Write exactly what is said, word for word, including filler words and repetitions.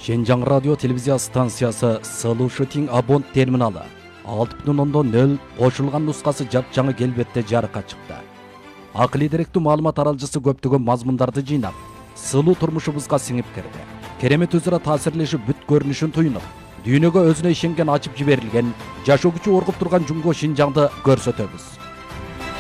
Шенжаң радио телевизия станциясы Сылу Шутинг Абонт терминалы алты бүтүн ондон нөл кошулган нускасы жапжаңы келбетте жарыкка чыкты. Акылый деректүү маалымат аралжысы көптөгөн мазмундарды жыйнап, сылуу турмушубузга сиңип кирди. Керемет өзара таасирлешип бүт көрүнүшүн туйнуп, дүйнөгө өзүнө ишенген ачып жиберилген, жашоо күчү оргуп турган Жумго Шинжаңды көрсөтөбүз.